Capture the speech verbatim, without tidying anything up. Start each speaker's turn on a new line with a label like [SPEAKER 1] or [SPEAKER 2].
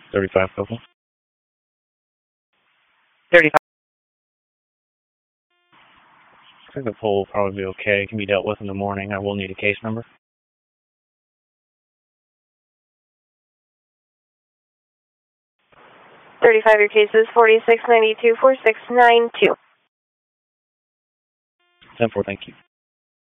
[SPEAKER 1] thirty-five Copeland.
[SPEAKER 2] thirty-five.
[SPEAKER 1] I think the pull will probably be okay. It can be dealt with in the morning. I will need a case number.
[SPEAKER 3] thirty-five, your case is forty-six ninety-two, four six nine two.
[SPEAKER 1] ten four, thank you.